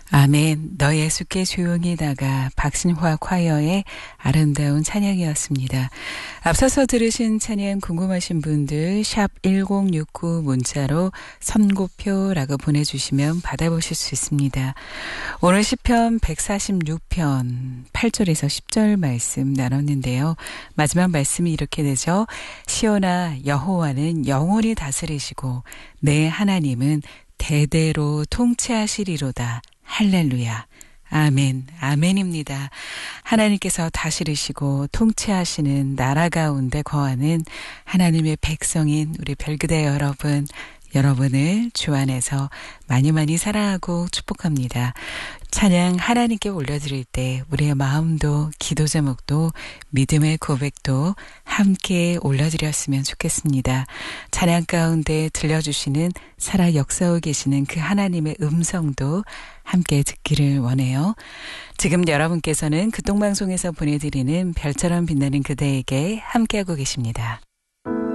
아멘. 너 예수께 조용히 다가 박신화 콰이어의 아름다운 찬양이었습니다. 앞서서 들으신 찬양 궁금하신 분들 샵 1069 문자로 선고표라고 보내주시면 받아보실 수 있습니다. 오늘 시편 146편 8절에서 10절 말씀 나눴는데요. 마지막 말씀이 이렇게 되죠. 시온아 여호와는 영원히 다스리시고 내 하나님은 대대로 통치하시리로다. 할렐루야. 아멘. 아멘입니다. 하나님께서 다스리시고 통치하시는 나라 가운데 거하는 하나님의 백성인 우리 별그대 여러분, 여러분을 주 안에서 많이 많이 사랑하고 축복합니다. 찬양 하나님께 올려드릴 때 우리의 마음도 기도 제목도 믿음의 고백도 함께 올려드렸으면 좋겠습니다. 찬양 가운데 들려주시는 살아 역사하고 계시는 그 하나님의 음성도 함께 듣기를 원해요. 지금 여러분께서는 극동방송에서 보내드리는 별처럼 빛나는 그대에게 함께하고 계십니다.